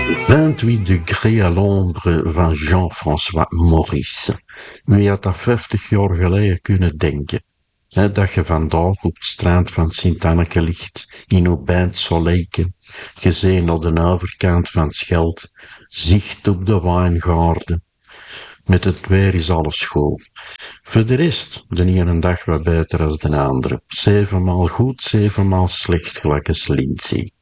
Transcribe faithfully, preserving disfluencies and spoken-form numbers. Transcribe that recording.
vingt-huit degrés à l'ombre van Jean-François Maurice. Wie had dat vijftig jaar geleden kunnen denken? He, dat je vandaag op het strand van Sint-Anneke ligt, in Aubin Soleilken, gezien naar de overkant van het Scheld, zicht op de wijngaarden. Met het weer is alles schoon. Voor de rest, de ene dag wat beter als de andere. Zevenmaal goed, zevenmaal slecht, gelijk als Lindsay.